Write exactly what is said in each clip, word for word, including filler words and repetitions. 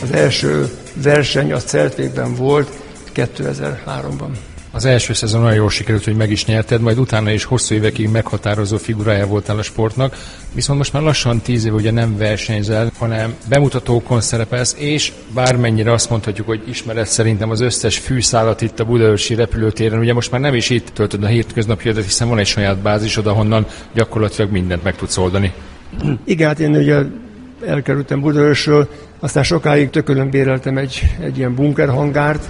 Az első verseny a Zeltwegben volt kétezer-háromban. Az első szezon olyan jól sikerült, hogy meg is nyerted, majd utána is hosszú évekig meghatározó figurája voltál a sportnak, viszont most már lassan tíz év ugye nem versenyzel, hanem bemutatókon szerepelsz, és bármennyire azt mondhatjuk, hogy ismered szerintem az összes fűszálat itt a budaörsi repülőtéren, ugye most már nem is itt töltöd a hétköznapjaidat, hiszen van egy saját bázisod, ahonnan gyakorlatilag mindent meg tudsz oldani. Igen, hát én ugye elkerültem Budaörsről, aztán sokáig Tökölön béreltem egy, egy ilyen bunkerhangárt,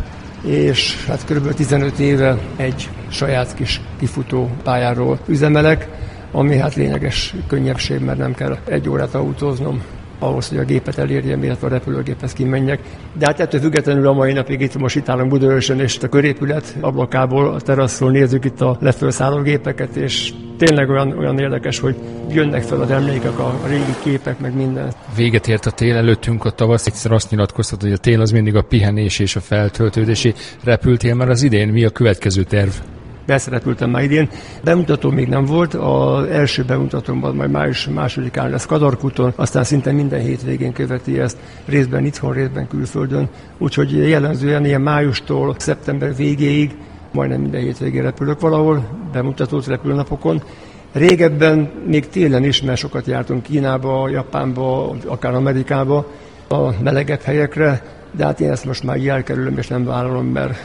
és hát kb. tizenöt éve egy saját kis kifutó pályáról üzemelek, ami hát lényeges könnyebbség, mert nem kell egy órát autóznom ahhoz, hogy a gépet elérjem, illetve a repülőgéphez kimenjek. De hát ettől függetlenül a mai napig itt most itt állunk Budaörsön, és a körépület ablakából, a teraszról nézzük itt a lefölszálló gépeket, és tényleg olyan, olyan érdekes, hogy jönnek fel az emlékek, a, a régi képek, meg minden. Véget ért a tél, előttünk a tavasz, egyszer azt nyilatkoztat, hogy a tél az mindig a pihenés és a feltöltődési. Repültél már az idén? Mi a következő terv? Beszerepültem már idén. Bemutató még nem volt, az első bemutatómban majd május másodikán lesz Kadarkúton, aztán szinte minden hétvégén követi ezt, részben itthon, részben külföldön. Úgyhogy jellemzően ilyen májustól szeptember végéig majdnem minden hétvégén repülök valahol, bemutatót repülnapokon. Régebben még télen is, mert sokat jártunk Kínába, Japánba, akár Amerikába, a melegebb helyekre, de hát én ezt most már így elkerülöm, és nem vállalom, mert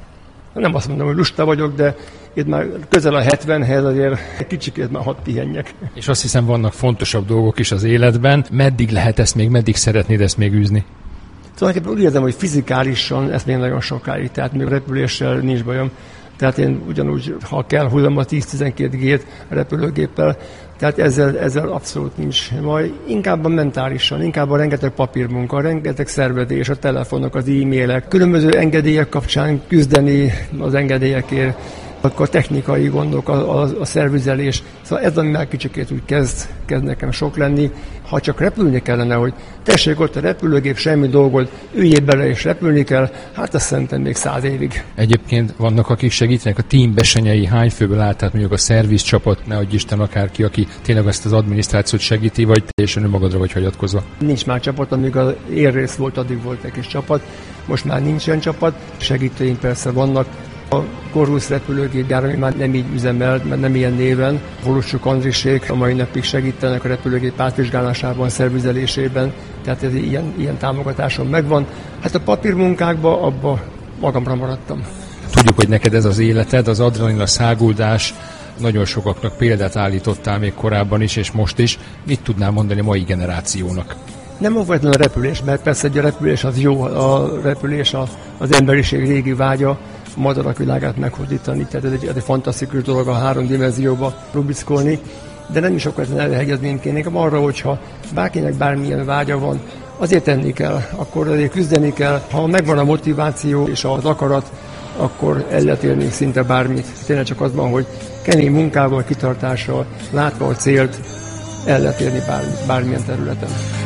nem azt mondom, hogy lusta vagyok, de itt már közel a hetvenhez azért egy kicsikét már hadd pihenjek. És azt hiszem, vannak fontosabb dolgok is az életben. Meddig lehet ezt még, meddig szeretnéd ezt még űzni? Szóval úgy érzem, hogy fizikálisan ez még nagyon sokáig, tehát még repüléssel nincs bajom. Tehát én ugyanúgy, ha kell, hullom a tíz-tizenkét gét a repülőgéppel, tehát ezzel, ezzel abszolút nincs. Majd inkább a mentálisan, inkább a rengeteg papírmunka, rengeteg szervezés, a telefonok, az e-mailek, különböző engedélyek kapcsán küzdeni az engedélyekért, akkor a technikai gondok, a, a, a szervizelés. Szóval ez, ami már kicsikét úgy kezd, kezd nekem sok lenni. Ha csak repülni kellene, hogy tessék ott a repülőgép, semmi dolgod, üljél bele és repülni kell, hát azt szerintem még száz évig. Egyébként vannak, akik segítenek, a team besenyei, hány főből áll, tehát mondjuk a szerviz csapat, ne adj Isten akárki, aki tényleg ezt az adminisztrációt segíti, vagy teljesen önmagadra vagy hagyatkozva? Nincs már csapat, amíg az érrész volt, addig volt egy kis csapat, most már nincsen csapat, segítőink persze vannak. A Corvus repülőgépgyár, ami már nem így üzemel, mert nem ilyen néven, Holossuk Andrisék a mai napig segítenek a repülőgép átvizsgálásában, szervizelésében, tehát ez ilyen, ilyen támogatásom megvan. Hát a papírmunkákban abba magamra maradtam. Tudjuk, hogy neked ez az életed, az adrenalin, a száguldás, nagyon sokaknak példát állítottál még korábban is, és most is. Mit tudnál mondani a mai generációnak? Nem okvetlen a repülés, mert persze egy a repülés az jó, a repülés az, az emberiség régi vágya, a madarak világát meghódítani, tehát ez egy, ez egy fantasztikus dolog a három dimenzióba rubickolni, de nem is okvetlen elhegyezném kéne, inkább arra, hogyha bárkinek bármilyen vágya van, azért tenni kell, akkor azért küzdeni kell, ha megvan a motiváció és az akarat, akkor el lehet érni szinte bármit. Tényleg csak az van, hogy kemény munkával, kitartással, látva a célt, el lehet érni bár, bármilyen területen.